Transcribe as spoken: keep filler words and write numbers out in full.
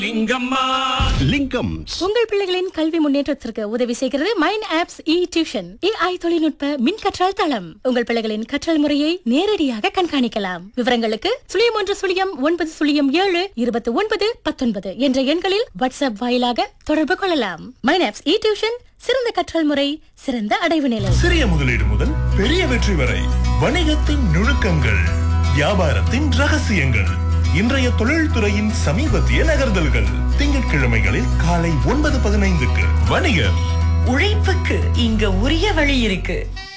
லிங்கம்மா லிங்கம் உங்கள் பிள்ளைகளின் கல்வி முன்னேற்றத்திற்கு உதவி செய்கிறது மைண்ட் ஆப்ஸ் இ டியூஷன் ஏஐ தொழில்நுட்ப மின் கற்றல் தளம். உங்கள் பிள்ளைகளின் கற்றல் முறையை நேரடியாக கண்காணிக்கலாம். விவரங்களுக்கு சுழியம் ஒன்று சுழியம் ஒன்பது சுழியம் ஏழு இருபத்தி ஒன்பது பத்தொன்பது என்ற எண்களில் வாட்ஸ்அப் வாயிலாக தொடர்பு கொள்ளலாம். மைண்ட் ஆப்ஸ் இ டியூஷன், சிறந்த கற்றல் முறை, சிறந்த அடைவு நிலை. சிறிய முதலீடு முதல் பெரிய வெற்றி வரை வணிகத்தின் நுணுக்கங்கள், வியாபாரத்தின் ரகசியங்கள், இன்றைய தொழில்துறையின் சமீபத்திய நகர்தல்கள். திங்கட்கிழமைகளில் காலை ஒன்பது பதினைந்துக்கு வணிகர். உழைப்புக்கு இங்க உரிய வழி இருக்கு.